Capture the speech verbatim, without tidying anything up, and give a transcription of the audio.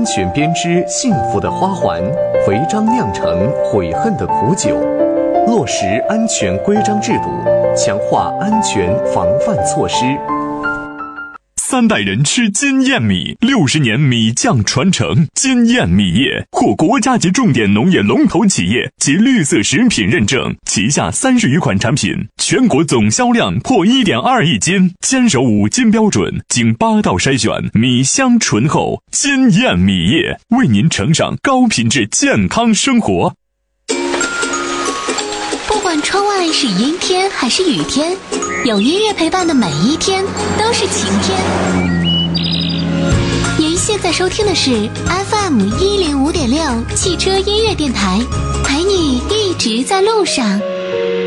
安全编织幸福的花环，违章酿成悔恨的苦酒。落实安全规章制度，强化安全防范措施。 三代人吃金燕米，六十年米酱传承。金燕米业获国家级重点农业龙头企业及绿色食品认证，旗下三十余款产品，全国总销量破 一点二亿斤，坚守五金标准，经八道筛选，米香醇厚。金燕米业为您呈上高品质健康生活。 不管窗外是阴天还是雨天，有音乐陪伴的每一天都是晴天。您现在收听的是 F M 一零五点六汽车音乐电台，陪你一直在路上。